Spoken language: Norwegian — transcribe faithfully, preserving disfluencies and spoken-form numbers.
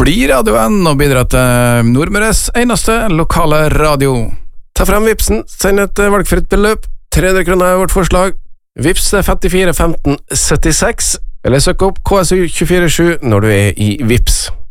Bli radioen og bidra til Nordmøres eneste lokale radio. Ta frem Vipsen, send et valgfritt beløp, tre hundre kroner er vårt forslag. Vips er femtifire femten syttiseks, eller søk opp K S U to fire sju når du er i Vips.